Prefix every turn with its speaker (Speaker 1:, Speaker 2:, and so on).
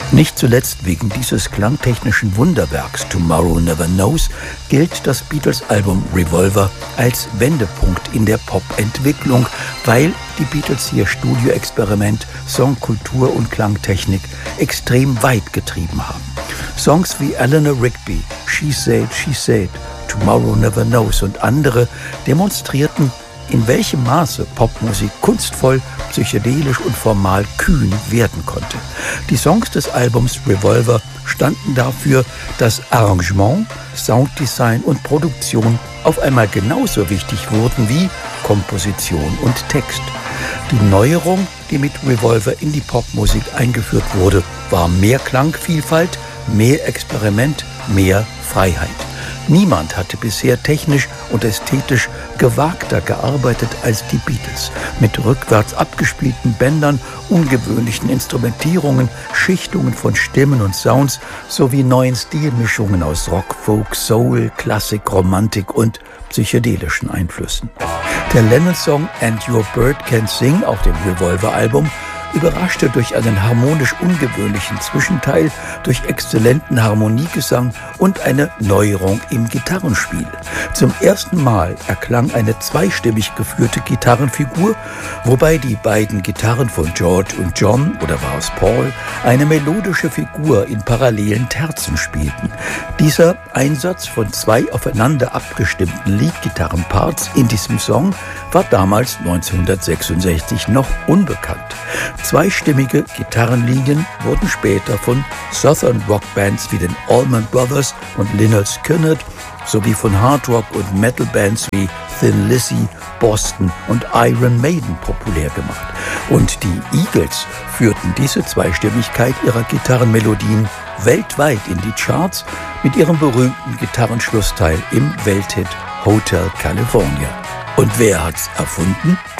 Speaker 1: Nicht zuletzt wegen dieses klangtechnischen Wunderwerks Tomorrow Never Knows gilt das Beatles-Album Revolver als Wendepunkt in der Pop-Entwicklung, weil die Beatles ihr Studioexperiment Songkultur und Klangtechnik extrem weit getrieben haben. Songs wie Eleanor Rigby, She Said, Tomorrow Never Knows und andere demonstrierten, in welchem Maße Popmusik kunstvoll, psychedelisch und formal kühn werden konnte. Die Songs des Albums Revolver standen dafür, dass Arrangement, Sounddesign und Produktion auf einmal genauso wichtig wurden wie Komposition und Text. Die Neuerung, die mit Revolver in die Popmusik eingeführt wurde, war mehr Klangvielfalt, mehr Experiment, mehr Freiheit. Niemand hatte bisher technisch und ästhetisch gewagter gearbeitet als die Beatles. Mit rückwärts abgespielten Bändern, ungewöhnlichen Instrumentierungen, Schichtungen von Stimmen und Sounds sowie neuen Stilmischungen aus Rock, Folk, Soul, Klassik, Romantik und psychedelischen Einflüssen. Der Lennon-Song And Your Bird Can Sing auf dem Revolver-Album überraschte durch einen harmonisch ungewöhnlichen Zwischenteil, durch exzellenten Harmoniegesang und eine Neuerung im Gitarrenspiel. Zum ersten Mal erklang eine zweistimmig geführte Gitarrenfigur, wobei die beiden Gitarren von George und John, oder war es Paul, eine melodische Figur in parallelen Terzen spielten. Dieser Einsatz von zwei aufeinander abgestimmten Leadgitarrenparts in diesem Song war damals 1966 noch unbekannt. Zweistimmige Gitarrenlinien wurden später von Southern Rock-Bands wie den Allman Brothers und Lynyrd Skynyrd sowie von Hardrock- und Metal-Bands wie Thin Lizzy, Boston und Iron Maiden populär gemacht. Und die Eagles führten diese Zweistimmigkeit ihrer Gitarrenmelodien weltweit in die Charts mit ihrem berühmten Gitarrenschlussteil im Welthit Hotel California. Und wer hat's erfunden?